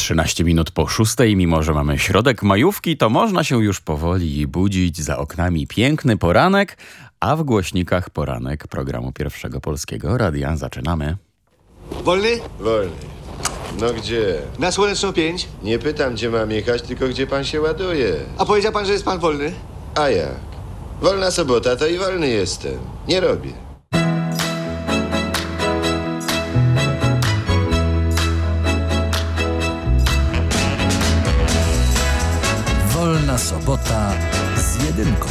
13 minut po 6, mimo że mamy środek majówki, to można się już powoli budzić. Za oknami piękny poranek, a w głośnikach poranek programu Pierwszego Polskiego Radia. Zaczynamy. Wolny? Wolny. No gdzie? Na Słoneczną 5. Nie pytam, gdzie mam jechać, tylko gdzie pan się ładuje. A powiedział pan, że jest pan wolny? A jak? Wolna sobota, to i wolny jestem. Nie robię. Wolna sobota z jedynką.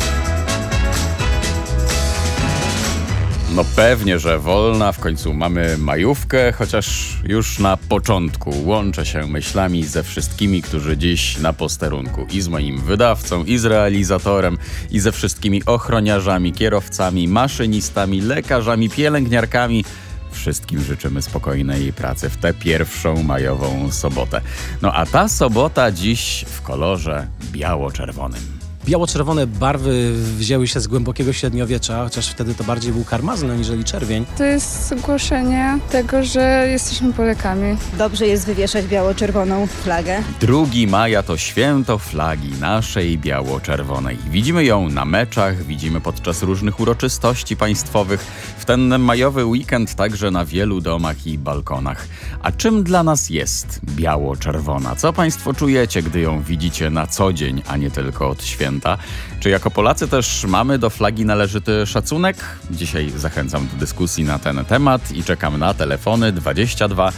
No pewnie, że wolna, w końcu mamy majówkę, chociaż już na początku łączę się myślami ze wszystkimi, którzy dziś na posterunku, i z moim wydawcą, i z realizatorem, i ze wszystkimi ochroniarzami, kierowcami, maszynistami, lekarzami, pielęgniarkami. Wszystkim życzymy spokojnej pracy w tę pierwszą majową sobotę. No a ta sobota dziś w kolorze biało-czerwonym. Biało-czerwone barwy wzięły się z głębokiego średniowiecza, chociaż wtedy to bardziej był karmazyn aniżeli czerwień. To jest ogłoszenie tego, że jesteśmy Polakami. Dobrze jest wywieszać biało-czerwoną flagę. 2 maja to święto flagi naszej biało-czerwonej. Widzimy ją na meczach, widzimy podczas różnych uroczystości państwowych, w ten majowy weekend także na wielu domach i balkonach. A czym dla nas jest biało-czerwona? Co państwo czujecie, gdy ją widzicie na co dzień, a nie tylko od święta? Czy jako Polacy też mamy do flagi należyty szacunek? Dzisiaj zachęcam do dyskusji na ten temat i czekam na telefony 22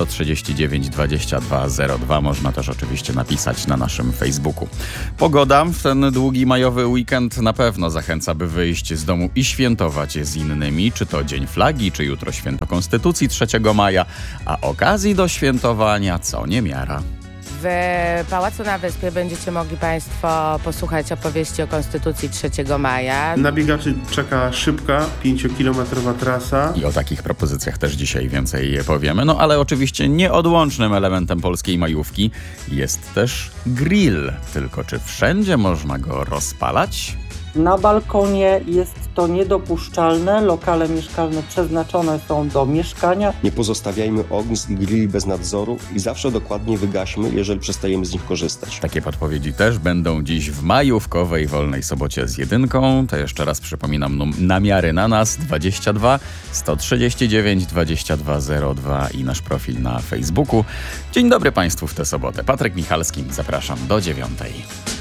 139 2202. Można też oczywiście napisać na naszym Facebooku. Pogoda w ten długi majowy weekend na pewno zachęca, by wyjść z domu i świętować z innymi, czy to Dzień Flagi, czy jutro Święto Konstytucji 3 maja, a okazji do świętowania co niemiara. W Pałacu na Wyspie będziecie mogli Państwo posłuchać opowieści o Konstytucji 3 maja. Na biegaczy czeka szybka, 5-kilometrowa trasa. I o takich propozycjach też dzisiaj więcej powiemy. No ale oczywiście nieodłącznym elementem polskiej majówki jest też grill. Tylko czy wszędzie można go rozpalać? Na balkonie jest to niedopuszczalne. Lokale mieszkalne przeznaczone są do mieszkania. Nie pozostawiajmy ognisk i grilli bez nadzoru i zawsze dokładnie wygaśmy, jeżeli przestajemy z nich korzystać. Takie podpowiedzi też będą dziś w majówkowej wolnej sobocie z jedynką. To jeszcze raz przypominam namiary na nas 22 139 2202 i nasz profil na Facebooku. Dzień dobry Państwu w tę sobotę. Patryk Michalski, zapraszam do 9.